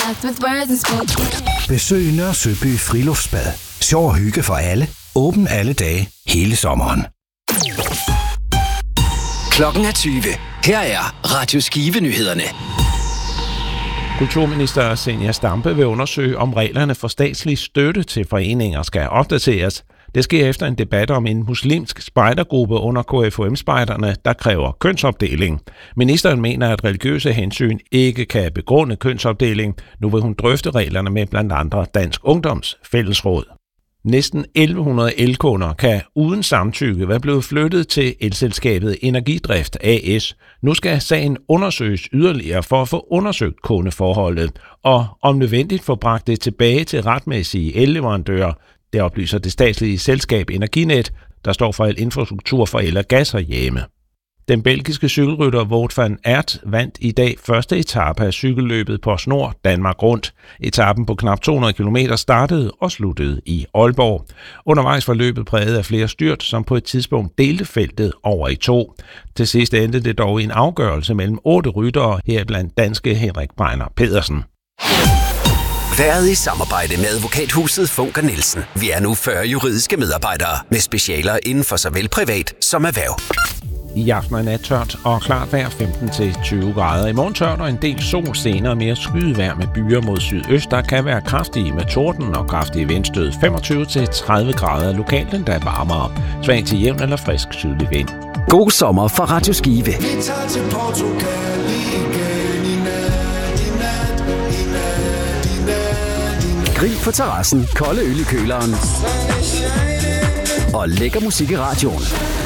path with words and spoken. Besøg Nørre Søby Friluftsbad. Sjov og hygge for alle. Åben alle dage, hele sommeren. Klokken er 20. Her er Radio Skive-nyhederne. Kulturminister Zenia Stampe vil undersøge, om reglerne for statslig støtte til foreninger skal opdateres. Det sker efter en debat om en muslimsk spejdergruppe under KFUM-spejderne, der kræver kønsopdeling. Ministeren mener, at religiøse hensyn ikke kan begrunde kønsopdeling. Nu vil hun drøfte reglerne med blandt andre Dansk Ungdoms Fællesråd. Næsten 1100 elkunder kan uden samtykke være blevet flyttet til elselskabet Energidrift AS. Nu skal sagen undersøges yderligere for at få undersøgt kundeforholdet, og om nødvendigt få bragt det tilbage til retmæssige elleverandører. Det oplyser det statslige selskab Energinet, der står for al infrastruktur for el og gas herhjemme. Den belgiske cykelrytter Wout van Aert vandt i dag første etape af cykelløbet på Snor Danmark Rundt. Etapen på knap 200 km startede og sluttede i Aalborg. Undervejs var løbet præget af flere styrt, som på et tidspunkt delte feltet over i to. Til sidst endte det dog i en afgørelse mellem 8 ryttere, heriblandt danske Henrik Beiner Pedersen. Været i samarbejde med advokathuset Funker Nielsen. Vi er nu 40 juridiske medarbejdere med specialer inden for såvel privat som erhverv. I aften er nat tørt og klart vejr 15-20 grader. I morgen tørt og en del sol, senere mere skydevejr med byer mod sydøst. Der kan være kraftige med torden og kraftige vindstød. 25-30 grader lokalt, endda varmere. Svag til jævn eller frisk sydlig vind. God sommer fra Radio Skive. Vi tager til Portugal igen i nat. Grill på terrassen, kolde øl i køleren og lækker musik i radioen.